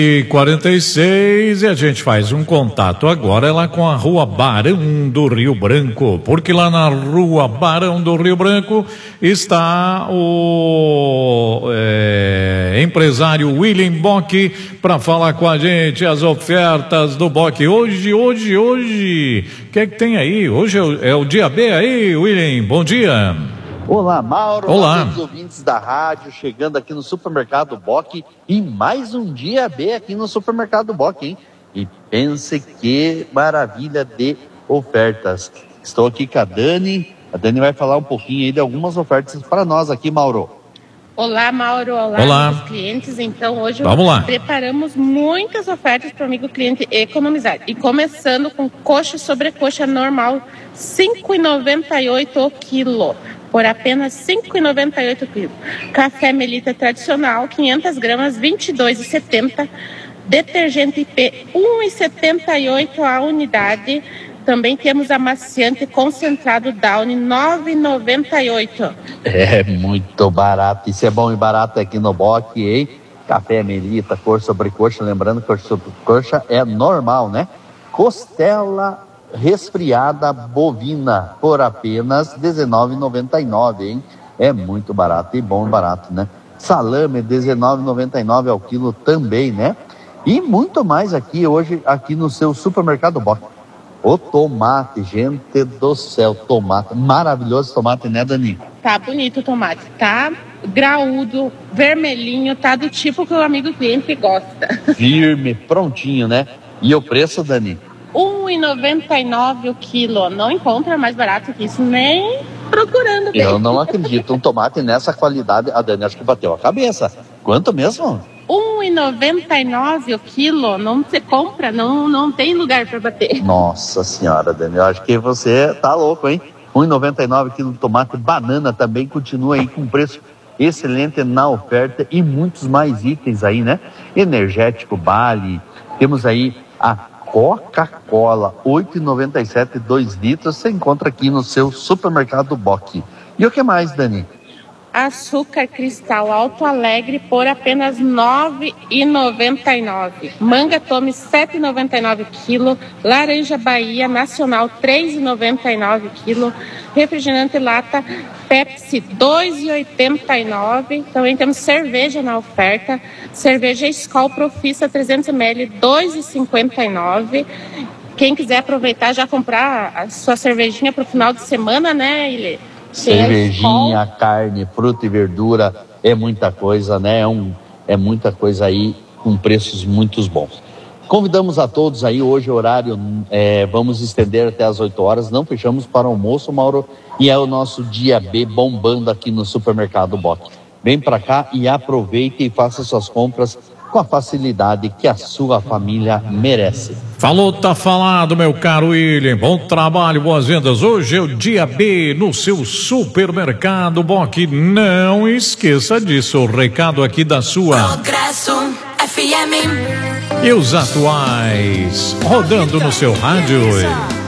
46 e a gente faz um contato agora lá com a Rua Barão do Rio Branco, porque lá na Rua Barão do Rio Branco está o empresário William Bock para falar com a gente as ofertas do Bock. Hoje, o que é que tem aí? Hoje é o dia B aí, William, bom dia. Olá, Mauro. Olá. Os ouvintes da rádio, chegando aqui no Supermercado Bock e mais um dia B aqui no Supermercado Bock, hein? E pense que maravilha de ofertas. Estou aqui com a Dani vai falar um pouquinho aí de algumas ofertas para nós aqui, Mauro. Olá, Mauro. Olá, meus clientes. Então, hoje preparamos muitas ofertas para o amigo cliente economizar. E começando com coxa e sobrecoxa normal, R$ 5,98 o quilo. Por apenas R$ 5,98 o quilo. Café Melita tradicional, 500 gramas, R$ 22,70. Detergente IP, R$ 1,78 a unidade. Também temos amaciante concentrado Downy, R$ 9,98. É muito barato. Isso é bom e barato aqui no Bock, hein? Café Melita, cor sobre coxa. Lembrando que cor sobre coxa é normal, né? Costela resfriada bovina por apenas R$ 19,99, hein? É muito barato e bom e barato, né? Salame R$ 19,99 ao quilo também, né? E muito mais aqui hoje, aqui no seu Supermercado Bock. O tomate, gente do céu, tomate, maravilhoso tomate, né, Dani? Tá bonito o tomate, tá graúdo, vermelhinho, tá do tipo que o amigo cliente gosta. Firme, prontinho, né? E o preço, Dani? R$ 1,99 o quilo. Não encontra mais barato que isso, nem procurando. Eu não acredito. Um tomate nessa qualidade, a Dani acho que bateu a cabeça. Quanto mesmo? R$ 1,99 o quilo. Não se compra, não tem lugar para bater. Nossa senhora, Dani, eu acho que você tá louco, hein? R$ 1,99 quilo de tomate. Banana também continua aí com preço excelente na oferta e muitos mais itens aí, né? Energético, Bali. Temos aí a Coca-Cola, R$ 8,97, 2 litros, você encontra aqui no seu Supermercado Bock. E o que mais, Dani? Açúcar cristal Alto Alegre por apenas R$ 9,99. Manga Tome, R$ 7,99 quilo. Laranja Bahia Nacional, R$ 3,99 quilo. Refrigerante lata Pepsi, R$ 2,89. Também temos cerveja na oferta. Cerveja Skol Profissa 300 ml, R$ 2,59. Quem quiser aproveitar, já comprar a sua cervejinha para o final de semana, né, Ilê? Cervejinha, carne, fruta e verdura, é muita coisa, né? É muita coisa aí com preços muito bons. Convidamos a todos aí, hoje o horário vamos estender até as 8 horas, não fechamos para o almoço, Mauro, e é o nosso dia B bombando aqui no Supermercado Bock. Vem para cá e aproveite e faça suas compras com a facilidade que a sua família merece. Falou, tá falado, meu caro William. Bom trabalho, boas vendas. Hoje é o dia B no seu Supermercado Bock. Não esqueça disso. O recado aqui da sua Progresso FM. E os atuais rodando no seu rádio.